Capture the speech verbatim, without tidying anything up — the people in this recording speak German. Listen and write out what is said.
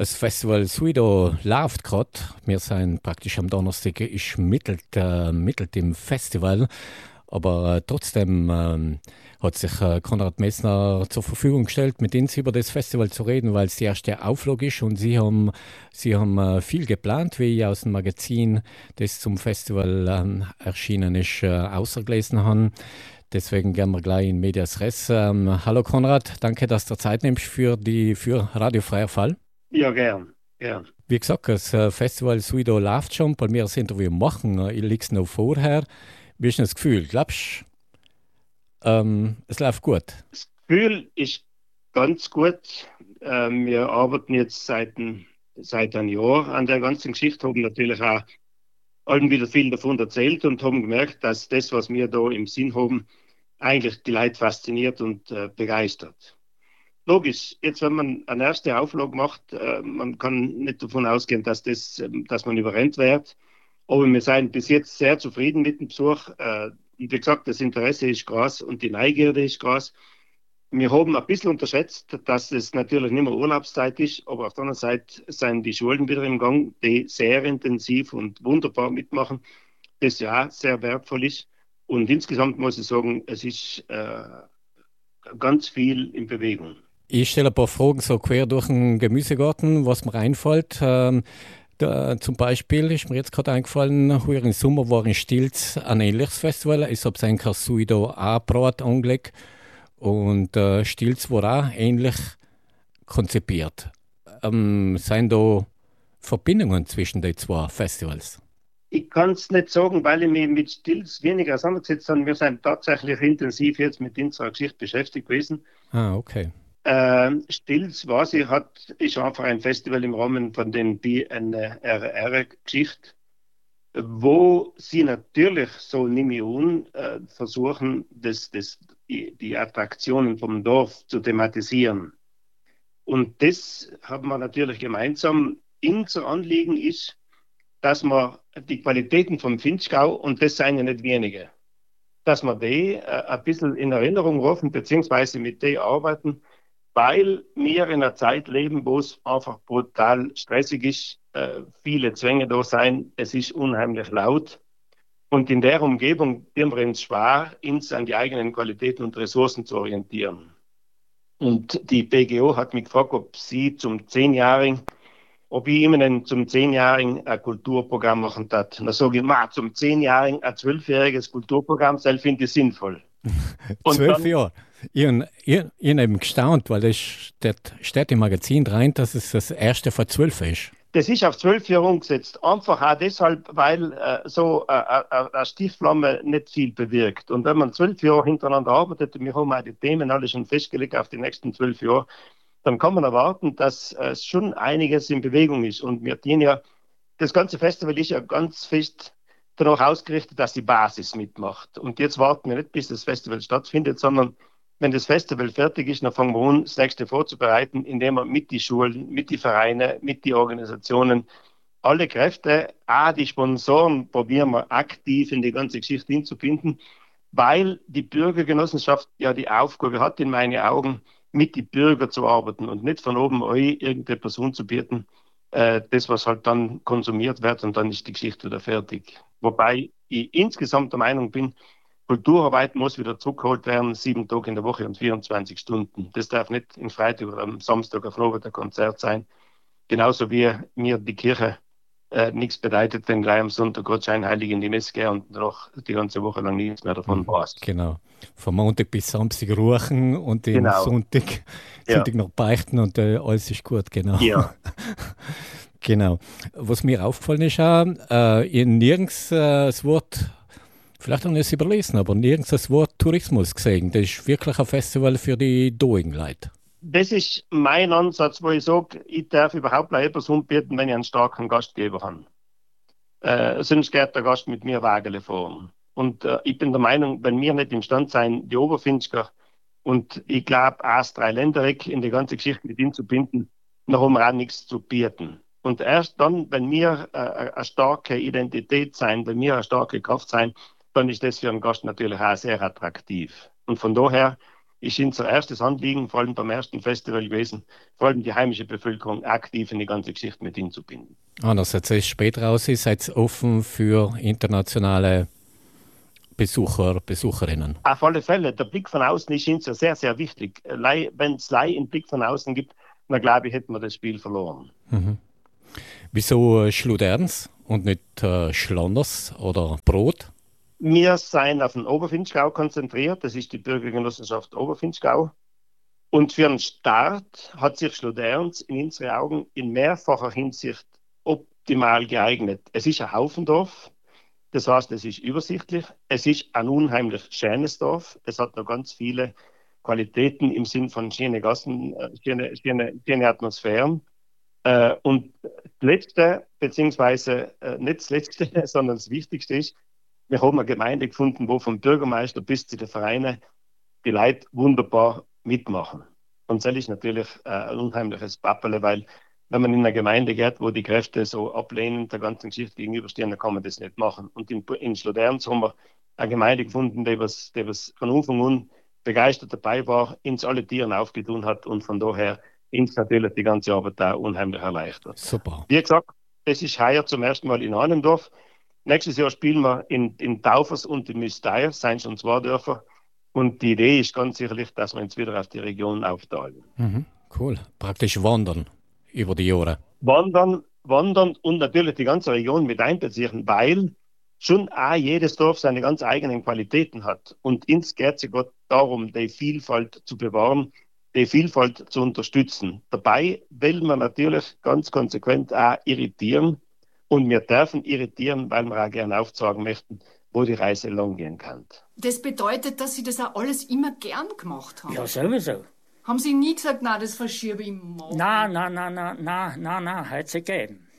Das Festival Suido läuft gerade. Wir sind praktisch am Donnerstag ist mittelt, äh, mittelt im Festival. Aber äh, trotzdem ähm, hat sich äh, Konrad Messner zur Verfügung gestellt, mit uns über das Festival zu reden, weil es die erste Auflage ist und Sie haben, Sie haben äh, viel geplant, wie ich aus dem Magazin, das zum Festival ähm, erschienen ist, äh, außergelesen habe. Deswegen gehen wir gleich in Medias Res. Ähm, hallo Konrad, danke, dass du Zeit nimmst für, die, für Radio Freier Fall. Ja, gern, gern. Wie gesagt, das äh, Festival Suido läuft schon, bei mir das Interview machen, äh, ich liege es noch vorher. Wie ist denn das Gefühl? Glaubst du, ähm, es läuft gut? Das Gefühl ist ganz gut. Ähm, wir arbeiten jetzt seit, ein- seit einem Jahr an der ganzen Geschichte, haben natürlich auch allen wieder viel davon erzählt und haben gemerkt, dass das, was wir da im Sinn haben, eigentlich die Leute fasziniert und äh, begeistert. Logisch, jetzt wenn man eine erste Auflage macht, äh, man kann nicht davon ausgehen, dass, das, ähm, dass man überrennt wird. Aber wir sind bis jetzt sehr zufrieden mit dem Besuch. Äh, und wie gesagt, das Interesse ist groß und die Neugierde ist groß. Wir haben ein bisschen unterschätzt, dass es natürlich nicht mehr Urlaubszeit ist, aber auf der anderen Seite sind die Schulen wieder im Gang, die sehr intensiv und wunderbar mitmachen, das ja auch sehr wertvoll ist. Und insgesamt muss ich sagen, es ist äh, ganz viel in Bewegung. Ich stelle ein paar Fragen so quer durch den Gemüsegarten, was mir einfällt. Ähm, da, zum Beispiel ist mir jetzt gerade eingefallen, heuer im Sommer war in Stilz ein ähnliches Festival. Ich habe sein Suido auch Brot angelegt und äh, Stilz war auch ähnlich konzipiert. Ähm, sind da Verbindungen zwischen den zwei Festivals? Ich kann es nicht sagen, weil ich mich mit Stills weniger auseinandergesetzt habe. Wir sind tatsächlich intensiv jetzt mit unserer Geschichte beschäftigt gewesen. Ah, okay. Ähm, Stills, was ich hat, ist einfach ein Festival im Rahmen von den B N R R-Geschichte, wo sie natürlich, so nehme ich an, äh, versuchen, das, das, die, die Attraktionen vom Dorf zu thematisieren. Und das haben wir natürlich gemeinsam. Unser Anliegen ist, dass man die Qualitäten vom Finchgau, und das seien ja nicht wenige, dass wir die äh, ein bisschen in Erinnerung rufen, beziehungsweise mit denen arbeiten, weil wir in einer Zeit leben, wo es einfach brutal stressig ist, äh, viele Zwänge da sein, es ist unheimlich laut. Und in der Umgebung tun wir uns schwer, uns an die eigenen Qualitäten und Ressourcen zu orientieren. Und die B G O hat mich gefragt, ob sie zum Zehnjährigen, ob ich ihnen zum Zehnjährigen ein Kulturprogramm machen darf. Da sage ich, ma, zum Zehnjährigen ein zwölfjähriges Kulturprogramm, das finde ich sinnvoll. Und Zwölf dann Jahre. Ich habe eben gestaunt, weil das steht, steht im Magazin rein, dass es das erste von zwölf ist. Das ist auf zwölf Jahre umgesetzt. Einfach auch deshalb, weil äh, so äh, äh, eine Stichflamme nicht viel bewirkt. Und wenn man zwölf Jahre hintereinander arbeitet, und wir haben auch die Themen alle schon festgelegt auf die nächsten zwölf Jahre, dann kann man erwarten, dass äh, schon einiges in Bewegung ist. Und wir dienen ja, das ganze Festival ist ja ganz fest danach ausgerichtet, dass die Basis mitmacht. Und jetzt warten wir nicht, bis das Festival stattfindet, sondern wenn das Festival fertig ist, dann fangen wir an, das nächste vorzubereiten, indem wir mit die Schulen, mit die Vereine, mit die Organisationen, alle Kräfte, auch die Sponsoren, probieren wir aktiv in die ganze Geschichte hinzubinden, weil die Bürgergenossenschaft ja die Aufgabe hat, in meinen Augen, mit den Bürgern zu arbeiten und nicht von oben euch irgendeine Person zu bieten, äh, das, was halt dann konsumiert wird und dann ist die Geschichte wieder fertig. Wobei ich insgesamt der Meinung bin, Kulturarbeit muss wieder zurückgeholt werden, sieben Tage in der Woche und vierundzwanzig Stunden. Das darf nicht am Freitag oder am Samstag auf Robert ein Konzert sein. Genauso wie mir die Kirche äh, nichts bedeutet, wenn gleich am Sonntag Gott scheinheilig in die Messe gehe und noch die ganze Woche lang nichts mehr davon Mhm, weiß. genau. Von Montag bis Samstag ruchen und den Genau, Sonntag, ja. Sonntag noch beichten und äh, alles ist gut, genau. Ja. Genau. Was mir aufgefallen ist, auch, äh, in nirgends äh, das Wort, vielleicht habe ich es überlesen, aber nirgends das Wort Tourismus gesehen. Das ist wirklich ein Festival für die Doing-Leute. Das ist mein Ansatz, wo ich sage, ich darf überhaupt noch etwas anbieten, wenn ich einen starken Gastgeber habe. Äh, sonst geht der Gast mit mir Wägele fahren. Und äh, ich bin der Meinung, wenn wir nicht imstande sein, die Oberfinsker und ich glaube, erst drei Ländereck in die ganze Geschichte mit hinzubinden, dann haben wir auch nichts zu bieten. Und erst dann, wenn wir äh, eine starke Identität sein, wenn wir eine starke Kraft sein, dann ist das für einen Gast natürlich auch sehr attraktiv. Und von daher ist unser erstes Anliegen, vor allem beim ersten Festival gewesen, vor allem die heimische Bevölkerung aktiv in die ganze Geschichte mit hinzubinden. Andererseits, es später aus ist, seid ihr offen für internationale Besucher, Besucherinnen? Auf alle Fälle. Der Blick von außen ist uns ja sehr, sehr wichtig. Wenn es einen Blick von außen gibt, dann glaube ich, hätten wir das Spiel verloren. Mhm. Wieso Schluderns und nicht äh, Schlonders oder Brot? Wir sind auf den Oberfinchgau konzentriert. Das ist die Bürgergenossenschaft Oberfinchgau. Und für den Start hat sich Schluderns in unseren Augen in mehrfacher Hinsicht optimal geeignet. Es ist ein Haufendorf. Das heißt, es ist übersichtlich. Es ist ein unheimlich schönes Dorf. Es hat noch ganz viele Qualitäten im Sinn von schöne Gassen, schöne, schöne, schöne Atmosphären. Äh, und das Letzte, beziehungsweise äh, nicht das Letzte, sondern das Wichtigste ist, wir haben eine Gemeinde gefunden, wo vom Bürgermeister bis zu den Vereinen die Leute wunderbar mitmachen. Und das ist natürlich äh, ein unheimliches Papperle, weil wenn man in einer Gemeinde geht, wo die Kräfte so ablehnend der ganzen Geschichte gegenüberstehen, dann kann man das nicht machen. Und in, in Schloderns haben wir eine Gemeinde gefunden, die was, die was von Anfang an begeistert dabei war, uns alle Tieren aufgetun hat und von daher uns natürlich die ganze Arbeit da unheimlich erleichtert. Super. Wie gesagt, das ist heuer zum ersten Mal in einem Dorf. Nächstes Jahr spielen wir in, in Taufers und in Müsteier, das sind schon zwei Dörfer. Und die Idee ist ganz sicherlich, dass wir uns wieder auf die Region aufteilen. Mhm, cool. Praktisch wandern über die Jahre. Wandern, wandern und natürlich die ganze Region mit einbeziehen, weil schon auch jedes Dorf seine ganz eigenen Qualitäten hat. Und uns geht es Gott darum, die Vielfalt zu bewahren, die Vielfalt zu unterstützen. Dabei will man natürlich ganz konsequent auch irritieren. Und wir dürfen irritieren, weil wir auch gerne aufzeigen möchten, wo die Reise lang gehen kann. Das bedeutet, dass Sie das auch alles immer gern gemacht haben? Ja, sowieso. Haben Sie nie gesagt, nein, das verschiebe ich morgen? Nein, nein, nein, nein, nein, nein, nein, hat es gegeben.